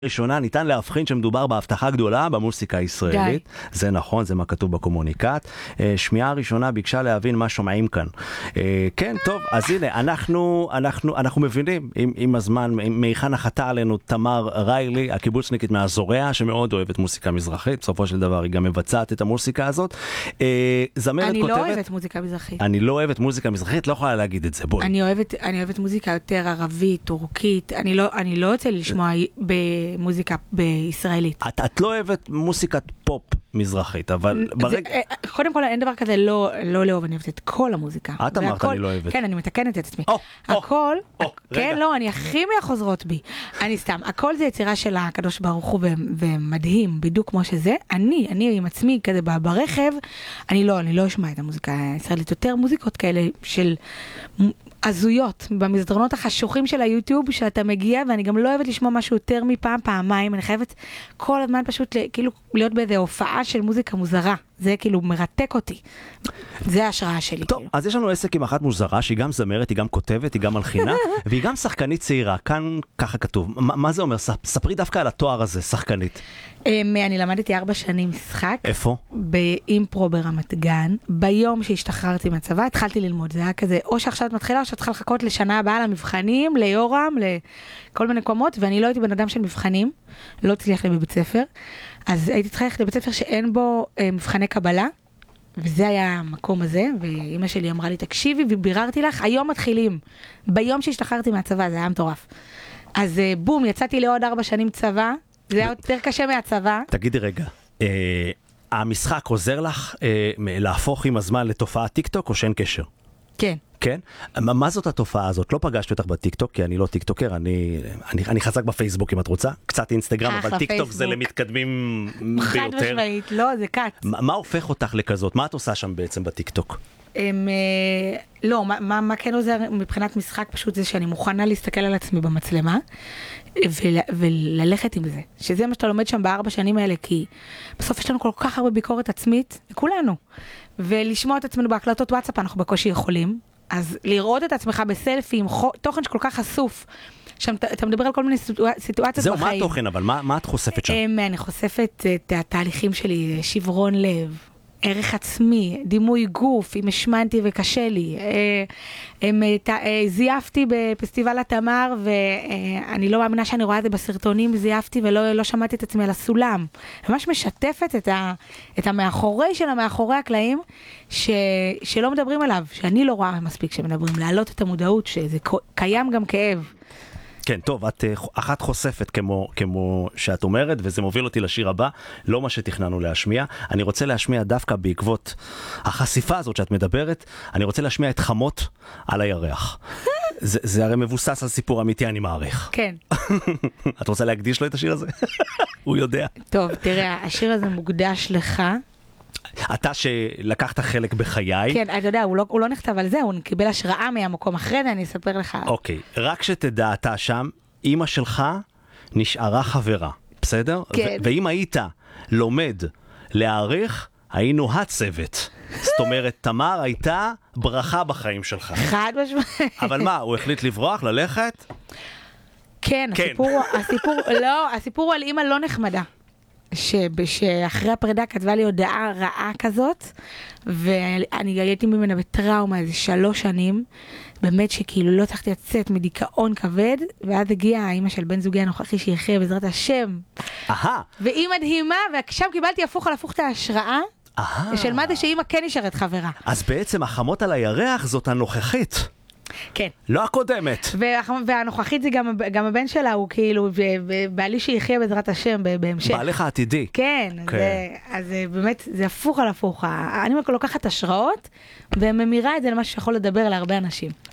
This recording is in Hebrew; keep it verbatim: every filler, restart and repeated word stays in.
ראשונה ניתן להבחין שמדובר בהבטחה גדולה במוסיקה הישראלית. זה נכון, זה מה כתוב בקומוניקט. שמיעה הראשונה ביקשה להבין מה שומעים כאן. כן, טוב, אז הנה, אנחנו, אנחנו, אנחנו מבינים עם, עם הזמן, מהיכן נחתה עלינו תמר ריילי, הקיבוצניקית מהזורע, שמאוד אוהבת מוזיקה מזרחית. בסופו של דבר היא גם מבצעת את המוסיקה הזאת. זמרת אני כותבת... לא אוהבת מוזיקה מזרחית. אני לא אוהבת מוזיקה מזרחית, לא יכולה להגיד את זה, בואי. אני אוהבת, אני אוהבת מוזיקה יותר ערבית, טורקית. אני לא, אני לא רוצה לשמוע במוזיקה בישראלית. את, את לא אוהבת מוזיקת פופ מזרחית, אבל ברגע... קודם כל, אין דבר כזה לא, לא לאהוב, אני אוהבת את כל המוזיקה. את אמרת, אני לא אוהבת. כן, אני מתקנת את עצמי. או, הכל, או, או, כן, רגע. לא, אני הכי מהחוזרות בי. אני סתם, הכל זה יצירה של הקדוש ברוך הוא, ומדהים, בדיוק כמו שזה. אני, אני עם עצמי, כזה ברכב, אני לא, אני לא אשמע את המוזיקה הישראלית. יותר מוזיקות כאלה של... עזויות, במסדרונות החשוכים של היוטיוב, שאתה מגיע, ואני גם לא אוהבת לשמוע משהו יותר מפעם, פעמיים, אני חייבת כל הזמן פשוט כאילו להיות באיזו הופעה של מוזיקה מוזרה, זה כאילו מרתק אותי, זה ההשראה שלי. טוב, כאילו. אז יש לנו עסק עם אחת מוזרה, שהיא גם זמרת, היא גם כותבת, היא גם מלחינה, והיא גם שחקנית צעירה, כאן ככה כתוב, מה, מה זה אומר? ספרי דווקא על התואר הזה, שחקנית. אני למדתי ארבע שנים משחק. איפה? באימפרו ברמת גן. ביום שהשתחררתי מהצבא, התחלתי ללמוד. זה היה כזה, או שעכשיו את מתחילה, או שאת צריכה לחכות לשנה הבאה למבחנים, ליורם, לכל מיני קומות, ואני לא הייתי בן אדם של מבחנים, לא הצליח לי בבית ספר. אז הייתי צריכה ללכת לבית ספר שאין בו אה, מבחני קבלה, וזה היה המקום הזה, ואמא שלי אמרה לי, תקשיבי, וביררתי לך, היום מתחילים. ביום שהשתחררתי מהצבא, זה היה מטורף. אז אה, בום, יצאתי לעוד ארבע שנים צבא, זה היה יותר קשה מהצבא. תגידי רגע, אה, המשחק עוזר לך אה, להפוך עם הזמן לתופעת טיקטוק או שאין קשר? כן. כן? מה, מה זאת התופעה הזאת? לא פגשתי אותך בטיקטוק, כי אני לא טיקטוקר, אני, אני, אני חזק בפייסבוק אם את רוצה, קצת אינסטגרם, אבל טיקטוק פייסבוק. זה למתקדמים חד ביותר. חד משמעית, לא, זה קאט. מה, מה הופך אותך לכזאת? מה את עושה שם בעצם בטיקטוק? הם, לא, מה, מה, מה כן עוזר מבחינת משחק פשוט זה שאני מוכנה להסתכל על עצמי במצלמה ול, וללכת עם זה. שזה מה שאתה לומד שם בארבע שנים האלה, כי בסוף יש לנו כל כך הרבה ביקורת עצמית, כולנו. ולשמוע את עצמנו בהקלטות וואטסאפ אנחנו בקושי יכולים. אז לראות את עצמך בסלפי עם תוכן שכל כך חשוף, שם אתה מדבר על כל מיני סיטואציות בחיים. זהו, מה התוכן אבל? מה, מה את חושפת שם? אני חושפת את התהליכים שלי, שברון לב, ערך עצמי, דימוי גוף, אם השמנתי וקשה לי. זייפתי בפסטיבל התמר, ואני לא מאמינה שאני רואה את זה בסרטונים, זייפתי ולא לא שמעתי את עצמי על הסולם. ממש משתפת את, ה, את המאחורי של המאחורי הקלעים, ש, שלא מדברים עליו, שאני לא רואה מספיק שמדברים, להעלות את המודעות, שזה קיים גם כאב. כן, טוב, את אחת חושפת כמו, כמו שאת אומרת, וזה מוביל אותי לשיר הבא, לא מה שתכננו להשמיע. אני רוצה להשמיע דווקא בעקבות החשיפה הזאת שאת מדברת, אני רוצה להשמיע את חמות על הירח. זה, זה הרי מבוסס על סיפור אמיתי, אני מעריך. כן. את רוצה להקדיש לו את השיר הזה? הוא יודע. טוב, תראה, השיר הזה מוקדש לך. אתה שלקחת חלק בחיי. כן, אתה יודע, הוא לא, הוא לא נכתב על זה, הוא קיבל השראה מהמקום. אחרי זה אני אספר לך. אוקיי, רק שתדע, אתה שם, אמא שלך נשארה חברה, בסדר? כן. ו- ואם היית לומד להעריך, היינו הצוות. זאת אומרת, תמר הייתה ברכה בחיים שלך. חד משמעית. אבל מה, הוא החליט לברוח, ללכת? כן, כן. הסיפור, הסיפור, לא, הסיפור הוא על אמא לא נחמדה. שאחרי הפרידה כתבה לי הודעה רעה כזאת, ואני הייתי ממנה בטראומה איזה שלוש שנים, באמת שכאילו לא צריכתי לצאת מדיכאון כבד, ואז הגיעה האמא של בן זוגי הנוכחי שיחיה בעזרת השם. אהה. והיא מדהימה, ועכשיו קיבלתי הפוך על הפוך את ההשראה, של מה זה שאמא כן נשארת חברה. אז בעצם החמות על הירח זאת הנוכחית. כן. לא הקודמת. והנוכחית זה גם, גם הבן שלה, הוא כאילו, בעלי שיחיה בעזרת השם בהמשך. בעליך עתידי. כן, כן. זה, אז באמת, זה הפוך על הפוך. אני לוקחת השראות, וממירה את זה למשהו שיכול לדבר להרבה אנשים.